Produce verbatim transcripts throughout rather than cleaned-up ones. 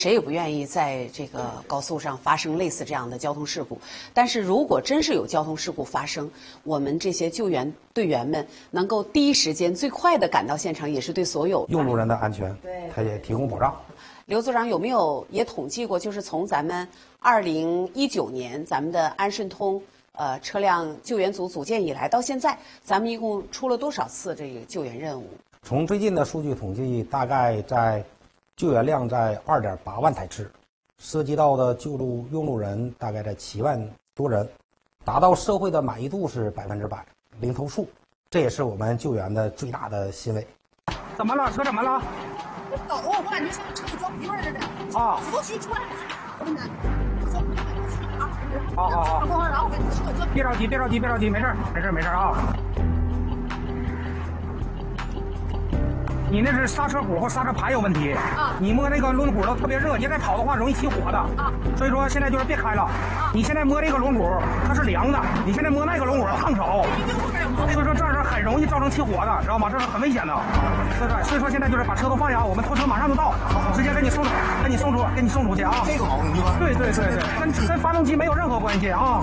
谁也不愿意在这个高速上发生类似这样的交通事故。但是如果真是有交通事故发生，我们这些救援队员们能够第一时间、最快的赶到现场，也是对所有用路人的安全，对，他也提供保障。 刘组长有没有也统计过，就是从咱们二零一九年咱们的安顺通呃车辆救援组组建以来到现在，咱们一共出了多少次这个救援任务？ 从最近的数据统计，大概在救援量在二点八万台次，涉及到的救路用路人大概在七万多人，达到社会的满意度是百分之百，零投诉，这也是我们救援的最大的欣慰。 怎么了？车怎么了？ 狗，我感觉像车里装皮味似的。 啊！ 呼吸出来，真的。 好好好。 然后我跟你说， 别着急，别着急，别着急，没事，没事，没事啊。你那是刹车轱或刹车盘有问题啊！你摸那个轮毂都特别热，你再跑的话容易起火的啊！所以说现在就是别开了啊！你现在摸这个轮毂它是凉的，你现在摸那个轮毂烫手，所以说这是很容易造成起火的，知道吗？这是很危险的，对不对？所以说现在就是把车都放下，我们拖车马上就到，直接给你送，给你送出，给你送出去啊！ 这个好用吗？ 对对对对，跟跟发动机没有任何关系啊！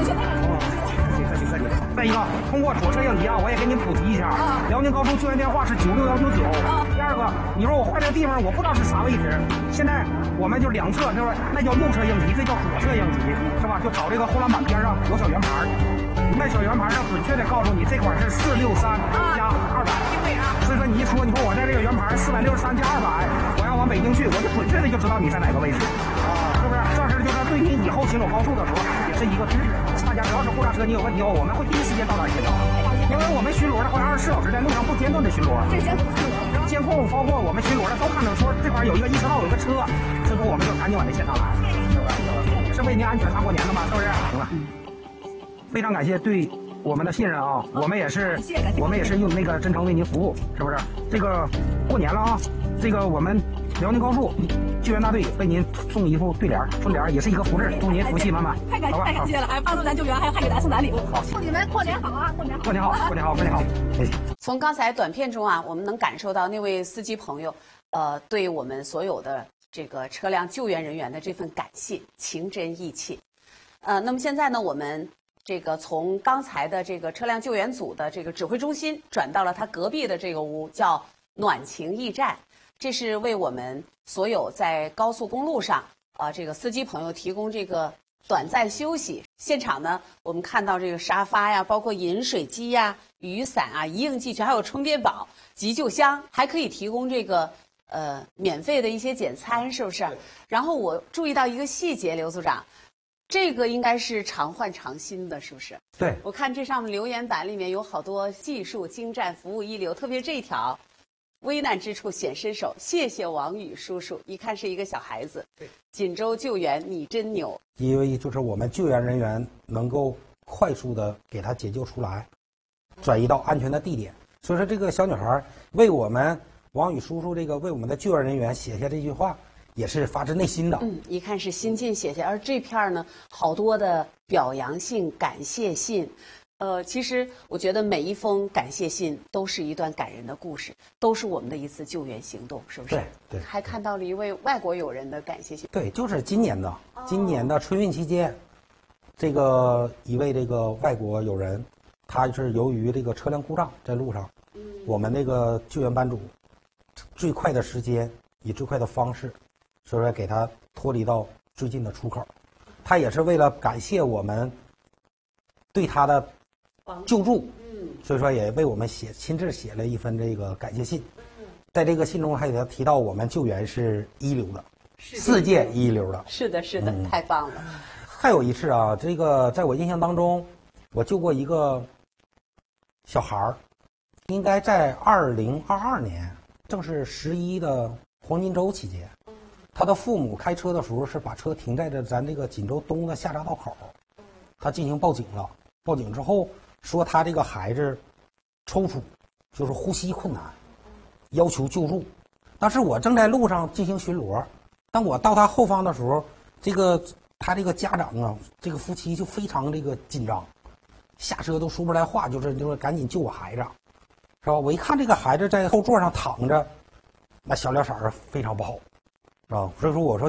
再一个，通过左侧应急啊，我也给您普及一下，辽宁高速救援电话是九六幺九九。第二个，你说我坏这个地方我不知道是啥位置，现在我们就两侧就是那叫右侧应急，这叫左侧应急，是吧？就找这个后栏板边上有小圆盘，那小圆盘上准确的告诉你这块是四六三加二百。所以说你一说，你说我在这个圆盘四百六十三加二百，我要往北京去，我就准确的就知道你在哪个位置，是不是？这是就是对你以后行走高速的时候也是一个知识。大家只要是故障车，你有问题后，我们会第一时间到达现场，因为我们巡逻的会二十四小时在路上不间断的巡逻。监控包括我们巡逻的都看到说这块有一个一车道有一个车，所以说我们就赶紧往这现场来，是为您安全大过年的嘛，是不是？行了，非常感谢对我们的信任啊，我们也是我们也是用那个真诚为您服务，是不是？这个过年了啊，这个我们辽宁高速救援大队为您送一副对联春联，也是一个福字，祝您福气满满。 太感太感谢了，还帮助咱救援，还还给咱送咱礼物。 好， 祝你们过年好啊，过年好， 过年好，过年好，过年好。谢谢。 从刚才短片中啊，我们能感受到那位司机朋友，呃，对我们所有的这个车辆救援人员的这份感谢，情真意切。呃，那么现在呢，我们这个从刚才的这个车辆救援组的这个指挥中心转到了他隔壁的这个屋，叫暖情驿站。这是为我们所有在高速公路上啊、呃、这个司机朋友提供这个短暂休息。现场呢，我们看到这个沙发呀，包括饮水机呀、雨伞啊，一应俱全，还有充电宝、急救箱，还可以提供这个呃免费的一些简餐，是不是？然后我注意到一个细节，刘组长，这个应该是常换常新的，是不是？ 对， 我看这上面留言板里面有好多技术精湛、服务一流，特别这一条。危难之处显身手，谢谢王宇叔叔。一看是一个小孩子。对，锦州救援你真牛。 因为就是我们救援人员能够快速的给他解救出来，转移到安全的地点。所以说，这个小女孩为我们王宇叔叔这个为我们的救援人员写下这句话，也是发自内心的。 嗯，一看是心进写下，而这片呢，好多的表扬信、感谢信。呃，其实我觉得每一封感谢信都是一段感人的故事，都是我们的一次救援行动，是不是？ 对对。 还看到了一位外国友人的感谢信。 对，就是今年的，哦、今年的春运期间，这个一位这个外国友人，他是由于这个车辆故障在路上，嗯、我们那个救援班组最快的时间，以最快的方式，所以说给他脱离到最近的出口。他也是为了感谢我们对他的救助，嗯，所以说也为我们写亲自写了一份这个感谢信，嗯，在这个信中还提到我们救援是一流的，世界一流的， 是的，是的，嗯、太棒了。 还有一次啊，这个在我印象当中，我救过一个小孩儿，应该在二零二二年，正是十一的黄金周期间，他的父母开车的时候是把车停在了咱这个锦州东的下匝道口，他进行报警了，报警之后。说他这个孩子抽搐，就是呼吸困难，要求救助。当时我正在路上进行巡逻，当我到他后方的时候，这个他这个家长啊，这个夫妻就非常这个紧张，下车都说不出来话，就是就是赶紧救我孩子，是吧？我一看这个孩子在后座上躺着，那小脸色儿非常不好，啊，所以说我说。